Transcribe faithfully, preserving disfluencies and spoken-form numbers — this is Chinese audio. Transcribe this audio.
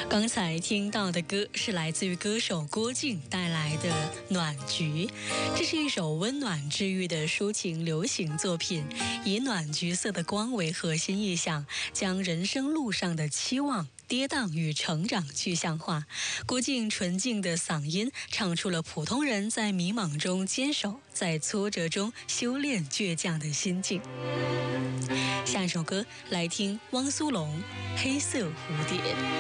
刚才听到的歌是来自于歌手郭靖带来的《暖菊》，这是一首温暖治愈的抒情流行作品，以暖橘色的光为核心意象，将人生路上的期望、跌宕与成长具象化。郭靖纯净的嗓音唱出了普通人在迷茫中坚守，在挫折中修炼倔强的心境。下一首歌来听汪苏泷《黑色蝴蝶》。